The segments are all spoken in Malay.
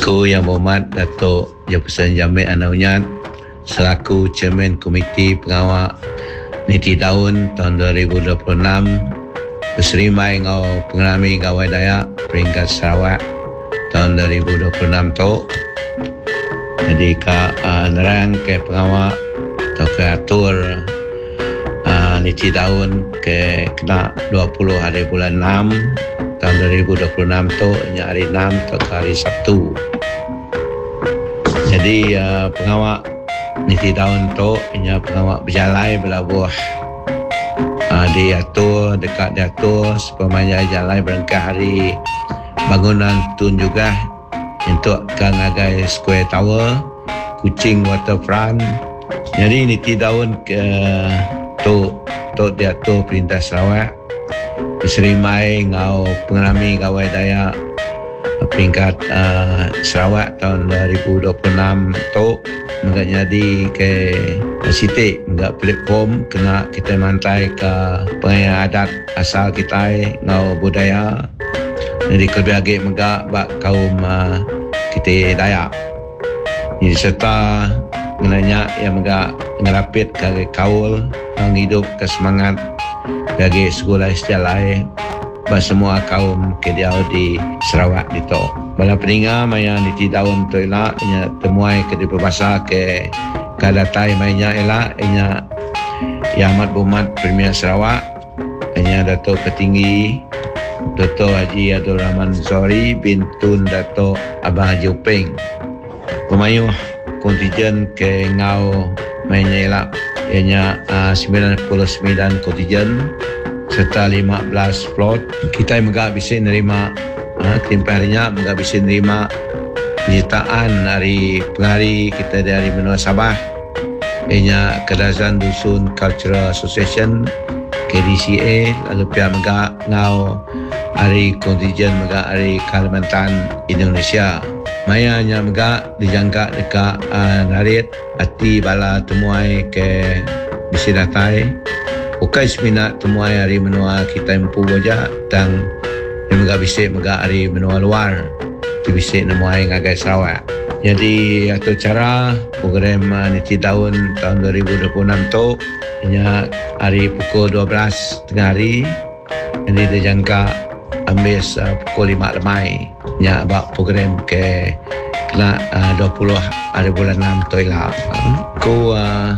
Aku Yang Berhormat Datuk Jefferson Jamil Anaunyat selaku Chairman Komiti Pengawal Niti Daun tahun 2026 berserimai ngau pengalami gawai Dayak peringkat Sarawak tahun 2026 tu. Jadi nerang ke pengawal atau ke atur Niti Daun ke kena 20 hari bulan 6 tahun 2026 tu, hari 6 atau hari Sabtu. Jadi pengawal Niti Daun tu pengawal berjalai belabuh diatur, dekat diatur supaya jalan berangkat hari bangunan tun juga untuk Kangagai Square Tower, Kuching Waterfront. Jadi Niti Daun ke tu diatur Perintah Sarawak diserimai ngau pengalami gawai Dayak peringkat Sarawak tahun 2026 tu menggak jadi ke sitik menggak platform kena kita mantai ke pengayaan adat asal kita ngau budaya. Jadi kelebih lagi menggak bak kaum kita Dayak. Jadi serta menanya yang menggak ngerapit ke kaul yang hidup ke semangat bagi sekolah sejalai bagi semua kaum kediau di Sarawak itu. Bala peninga maya Niti Daun tu elak nya temuai ke di berbahasa ke kadatai mainnya elak nya Yang Amat Berhormat Premier Sarawak nya Datuk Petinggi Dr. Haji Abdul Rahman Zori bin Tun Datuk Abang Haji Upeng. Pemayuh kontijen ke ngau mainnya elak ianya 99 kontijen serta 15 float. Kita juga bisa nerima tempoh harinya juga bisa nerima penyertaan dari pengari kita dari benua Sabah ianya Kedazan Dusun Cultural Association KDCA, lalu pihak juga ngau hari kontijen juga hari Kalimantan Indonesia. Maya nya juga dijangka dekat narit hati bala temuai ke bisi datai ukai seminat temuai hari menua kita empu wajah dan yang juga bisa juga hari menua luar di bisa nemuai ngagai Sarawak. Jadi atau cara program Niti Daun tahun 2026 tu nya hari pukul 12 tengah hari. Jadi dijangka ambil pukul 5 lemai nya bak program ke kena 20 hari bulan 6 tu lah. Ku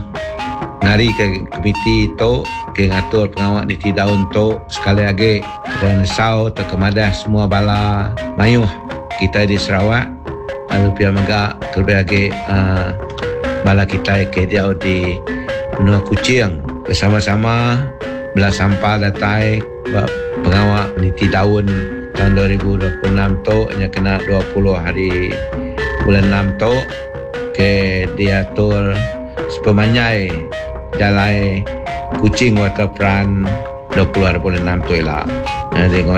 ngari ke komiti tu ke ngatur pengawal Niti Daun tu sekali lagi dan sau terkemadah semua bala mayuh kita di Sarawak, lalu pihak megak terlebih lagi bala kita ke dia di benua Kuching bersama-sama belah sampah datai pengawal Niti Daun tahun 2026 tu hanya kena 20 hari bulan 6 tu ke diatur sepemanyai Jalai Kuching Waterfront 20 hari bulan 6 tu lah. Jadi